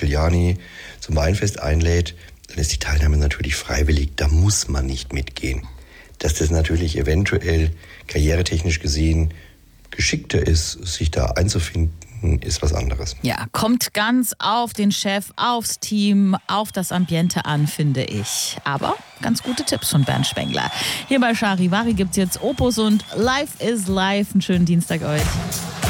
Giuliani zum Weinfest einlädt, dann ist die Teilnahme natürlich freiwillig. Da muss man nicht mitgehen. Dass das natürlich eventuell karrieretechnisch gesehen geschickter ist, sich da einzufinden, ist was anderes. Ja, kommt ganz auf den Chef, aufs Team, auf das Ambiente an, finde ich. Aber ganz gute Tipps von Bernd Spengler. Hier bei Charivari gibt's jetzt Opus und Life is Life. Einen schönen Dienstag euch.